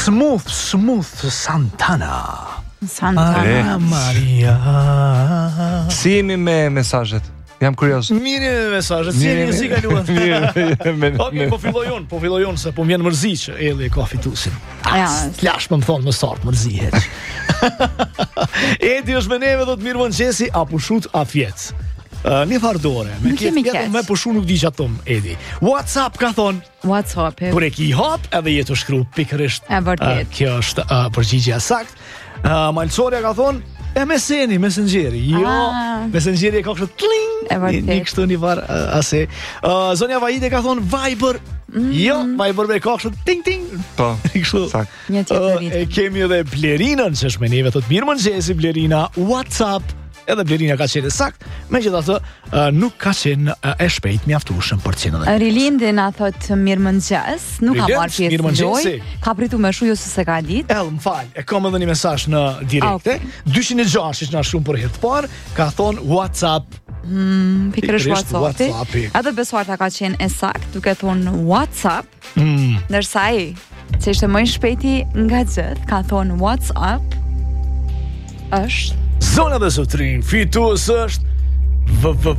Smooth Santana. Maria. Si jemi me mesazhet? Jam kurioz. Mirë mesazhet, si kaluan? Okej, po filloj unë se po më vjen mërzi që Elli e ka fituesin. Flash më thon më sart mërzihet. Edi është me neve do të mirë mëngjesi a pushut a fjet. Një fardore, me pushu nuk di që atom, Edi. WhatsApp ka thonë, kur e ki hap, edhe jetu shkru pikërisht. Kjo është përgjigja sakt. Malcoria ka thonë, MSN-i, Messengeri. Jo, Messengeri e ka kështë tling. Një kështu një var ase. Zonja Vajide ka thonë Viber. Jo, Viber me ka kështë ting ting. Po, sakt. Kemi edhe Blerinën, që është me neve, thot mirë mëngjesi Blerina, WhatsApp. Edhe Blerina ka qenë sakt, megjithatë nuk ka qenë e shpejt mjaftueshëm për qenë edhe. Rilindi na thot mirëmëngjes, nuk ka marrë pjesë në lojë. Ka pritur me shuju se ka ditë. Më fal, e kam edhe një mesazh në direkte. 206 që na shumë për herë të parë, ka thonë WhatsApp. Pikërisht WhatsApp. Edhe besuarta ka qenë e sakt, duke thonë WhatsApp. Ndërsa ai, që ishte më i shpejti nga gjithë, ka thonë WhatsApp. Është Zona dhe sotrin, fitues është